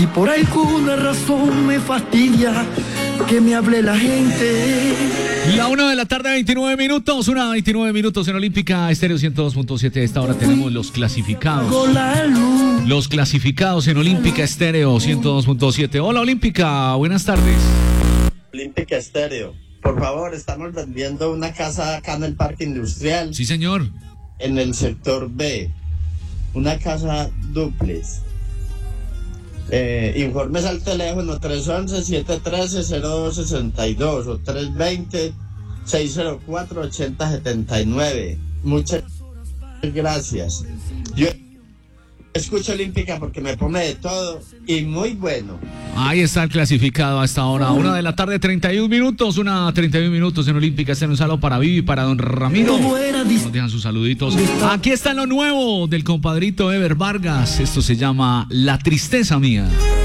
y por alguna razón me fastidia que me hable la gente. La 1:29 p.m, 1:29 p.m. en Olímpica Estéreo 102.7. A esta hora tenemos los clasificados. Los clasificados en Olímpica Estéreo 102.7. Hola Olímpica, buenas tardes. Olímpica Estéreo, por favor, estamos vendiendo una casa acá en el Parque Industrial. Sí, señor. En el sector B, una casa dúplex. Informes al teléfono 311-713-0262 o 320-604-8079. Muchas gracias. Yo escucho Olímpica porque me pone de todo y muy bueno. Ahí está el clasificado a esta hora, 1:31 p.m, 1:31 p.m en Olímtica. Un saludo para Vivi, para don Ramiro. Nos dejan sus saluditos. Aquí está lo nuevo del compadrito Ever Vargas. Esto se llama La Tristeza Mía.